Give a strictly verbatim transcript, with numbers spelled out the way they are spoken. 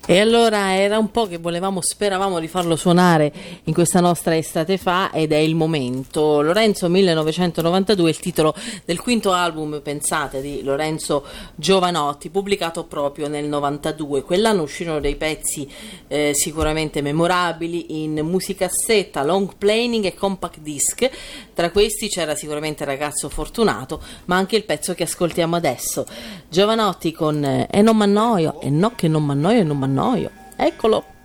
E allora era un po' che volevamo, speravamo di farlo suonare in questa nostra estate fa, ed è il momento. Lorenzo millenovecentonovantadue, il titolo del quinto album, pensate, di Lorenzo Jovanotti, pubblicato proprio nel novantadue. Quell'anno uscirono dei pezzi eh, sicuramente memorabili in musicassetta, long playing e compact disc. Tra questi c'era sicuramente Ragazzo Fortunato, ma anche il pezzo che ascoltiamo adesso, Jovanotti con eh, E non m'annoio, e no che non m'annoio e non m'annoio. Eccolo.